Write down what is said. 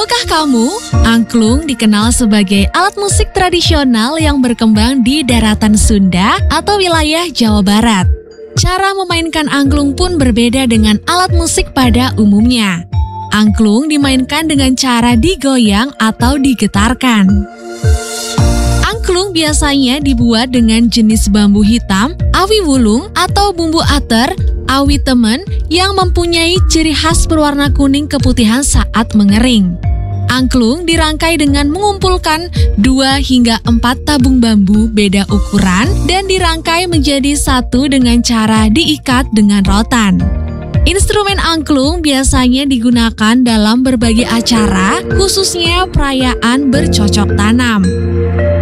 Tahukah kamu, angklung dikenal sebagai alat musik tradisional yang berkembang di daratan Sunda atau wilayah Jawa Barat. Cara memainkan angklung pun berbeda dengan alat musik pada umumnya. Angklung dimainkan dengan cara digoyang atau digetarkan. Angklung biasanya dibuat dengan jenis bambu hitam, awi wulung, atau bumbu ater, awi temen yang mempunyai ciri khas berwarna kuning keputihan saat mengering. Angklung dirangkai dengan mengumpulkan 2 hingga 4 tabung bambu beda ukuran dan dirangkai menjadi satu dengan cara diikat dengan rotan. Instrumen angklung biasanya digunakan dalam berbagai acara, khususnya perayaan bercocok tanam.